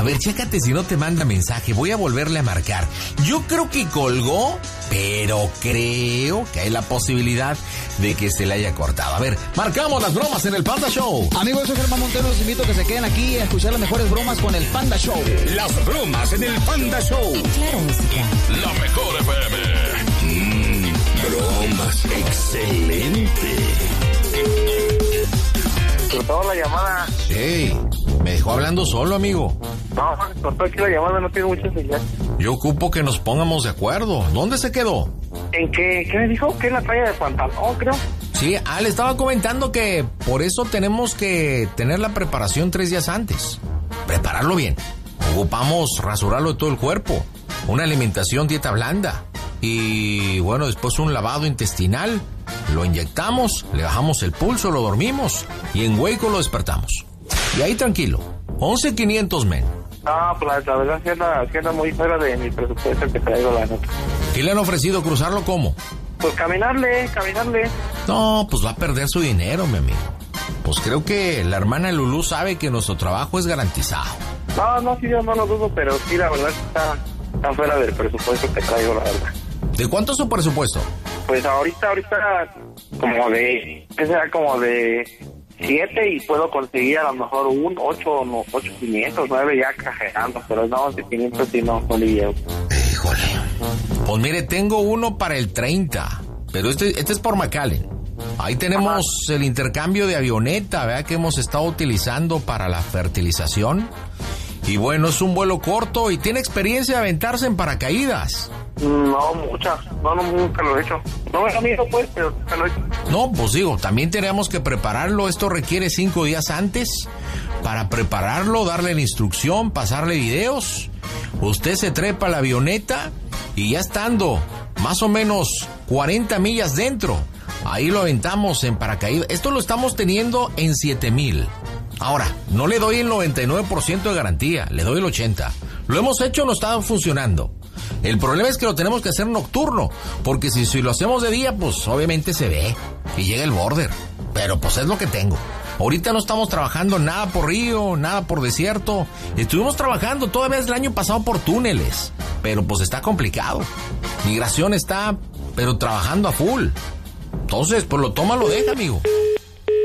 ver, chécate si no te manda mensaje. Voy a volverle a marcar. Yo creo que colgó, pero creo que hay la posibilidad de que se le haya cortado. A ver, marcamos las bromas en el Panda Show. Amigos, soy Germán Montero. Los invito a que se queden aquí a escuchar las mejores bromas con el Panda Show. Las bromas en el Panda Show. Claro, música. La mejor FM. Bromas. Excelente. Cortó la llamada. Hey, me dejó hablando solo, amigo. No, cortó aquí la llamada, no tiene mucha señal. Yo ocupo que nos pongamos de acuerdo. ¿Dónde se quedó? ¿En qué? ¿Qué me dijo? ¿Qué es la talla de pantalón, creo? Sí, le estaba comentando que por eso tenemos que tener la preparación 3 días antes. Prepararlo bien. Ocupamos rasurarlo de todo el cuerpo. Una alimentación, dieta blanda. Y bueno, después un lavado intestinal. Lo inyectamos, le bajamos el pulso, lo dormimos. Y en hueco lo despertamos. Y ahí tranquilo. 11,500 men. Ah, pues la verdad sí anda muy fuera de mi presupuesto que traigo, la nota. ¿Qué le han ofrecido? ¿Cruzarlo cómo? Pues caminarle. No, pues va a perder su dinero, mi amigo. Pues creo que la hermana Lulú sabe que nuestro trabajo es garantizado. No, sí, yo no lo dudo, pero sí, la verdad está fuera del presupuesto que traigo, la verdad. ¿De cuánto es su presupuesto? Pues ahorita como de 7 y puedo conseguir a lo mejor un 8,500, 9 ya exagerando, pero no, de 500 sí no le llevo. Híjole. Pues mire, tengo uno para el 30, pero este es por McAllen. Ahí tenemos el intercambio de avioneta, ¿verdad? Que hemos estado utilizando para la fertilización. Y bueno, es un vuelo corto y tiene experiencia de aventarse en paracaídas. No, muchas. No, nunca lo he hecho. No es amigo, pues, pero nunca lo he hecho. No, pues digo, también tenemos que prepararlo. Esto requiere 5 días antes para prepararlo, darle la instrucción, pasarle videos. Usted se trepa a la avioneta y ya estando más o menos 40 millas dentro, ahí lo aventamos en paracaídas. Esto lo estamos teniendo en 7,000. Ahora, no le doy el 99% de garantía, le doy el 80%. Lo hemos hecho, no está funcionando. El problema es que lo tenemos que hacer nocturno, porque si lo hacemos de día, pues obviamente se ve y llega el border. Pero pues es lo que tengo. Ahorita no estamos trabajando nada por río, nada por desierto. Estuvimos trabajando todavía el año pasado por túneles, pero pues está complicado. Migración está, pero trabajando a full. Entonces, pues lo toma, lo deja, amigo.